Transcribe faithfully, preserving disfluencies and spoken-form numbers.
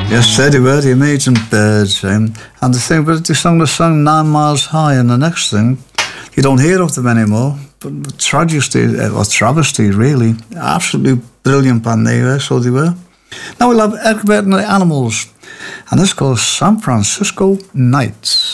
Yes, they were the amazing birds. Um, and the thing, but they sung the song Nine Miles High, and the next thing, you don't hear of them anymore. But tragedy, it was travesty, really. Absolutely brilliant band they were, so they were. Now we'll have Egbert and the Animals, and this goes San Francisco Nights.